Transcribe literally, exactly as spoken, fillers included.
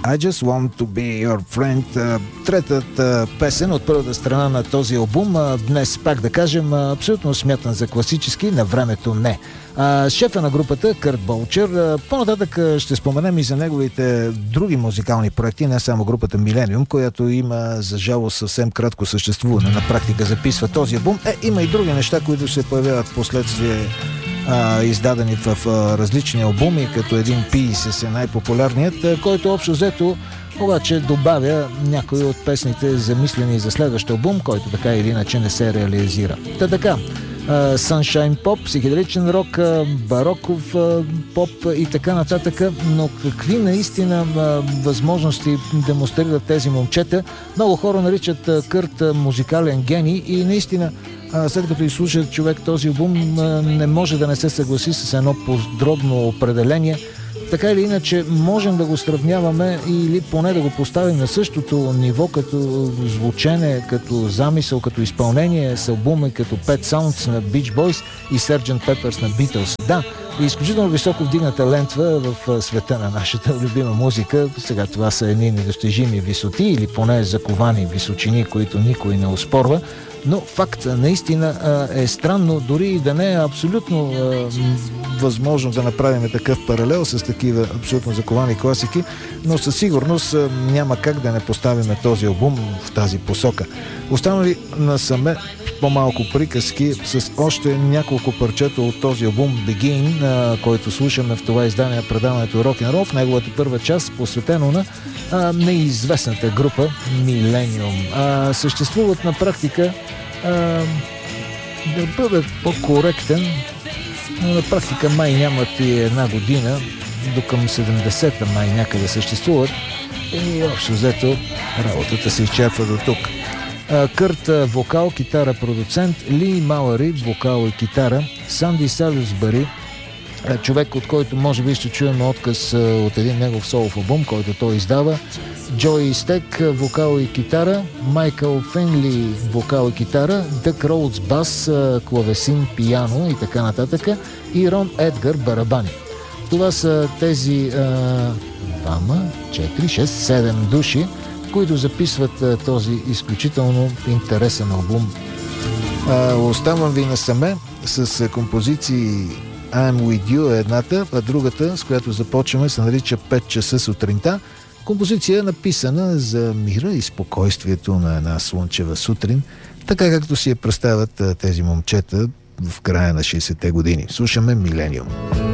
I Just Want To Be Your Friend, третата песен от първата страна на този албум. Днес, пак да кажем, абсолютно смятан за класически, на времето не. Шефа на групата, Кърт Болчер, по-нататък ще споменем и за неговите други музикални проекти, не само групата Millennium, която има, за жалост, съвсем кратко съществуване. На практика записва този албум. Е, има и други неща, които се появяват в последствие, Uh, издадени в uh, различни албуми, като един Pieces е най-популярният, uh, който общо взето обаче добавя някои от песните, замислени за следващ албум, който така или иначе не се реализира. Та така, uh, Sunshine Pop, психоделичен рок, uh, бароков uh, поп и така нататък, но какви наистина uh, възможности демонстрират тези момчета. Много хора наричат uh, Кърт uh, музикален гений и наистина след като изслуша човек този албум, не може да не се съгласи с едно подробно определение. Така или иначе можем да го сравняваме или поне да го поставим на същото ниво като звучене, като замисъл, като изпълнение с албуми като Pet Sounds на Beach Boys и Sergeant Pepper's на Beatles. Да, изключително високо вдигната лентва в света на нашата любима музика. Сега това са едни недостижими висоти или поне заковани височини, които никой не оспорва. Но факт наистина е странно, дори и да не е абсолютно е, възможно да направим такъв паралел с такива абсолютно заковани класики, но със сигурност е, няма как да не поставим този албум в тази посока. Останали насаме по-малко приказки с още няколко парчета от този албум Begin, е, който слушаме в това издание предаването Rock'n'Roll, в неговата първа част, посветено на е, неизвестната група Millennium. А, съществуват на практика, а, да бъда по-коректен, но на практика май нямат и една година, до към седемдесета май някъде съществуват и общо взето работата се изчерпва до тук. А, Кърт вокал, китара, продуцент, Ли Малари вокал и китара, Санди Салюсбъри, човек, от който може би ще чуем отказ от един негов солов албум, който той издава, Джой Стек вокал и китара, Майкъл Фенли вокал и китара, Дък Роудс бас, клавесин, пиано и така нататък, и Рон Едгар барабани. Това са тези двама, четири, шест, седем души, които записват а, този изключително интересен албум. А, оставам ви насаме с а, композиции I'm With You е едната, а другата, с която започваме, се нарича пет часа сутринта. Композиция е написана за мира и спокойствието на една слънчева сутрин, така както си я представят тези момчета в края на шейсетте години. Слушаме Millennium.